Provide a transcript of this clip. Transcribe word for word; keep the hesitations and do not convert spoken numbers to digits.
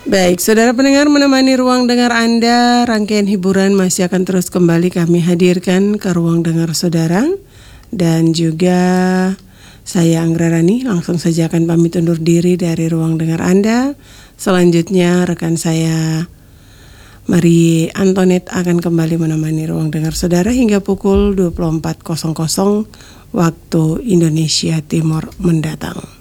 Baik, saudara pendengar, menemani ruang dengar Anda, rangkaian hiburan masih akan terus kembali kami hadirkan ke ruang dengar saudara. Dan juga saya Anggra Rani langsung saja akan pamit undur diri dari ruang dengar Anda. Selanjutnya rekan saya Marie Antoinette akan kembali menemani ruang dengar saudara hingga pukul dua puluh empat waktu Indonesia Timur mendatang.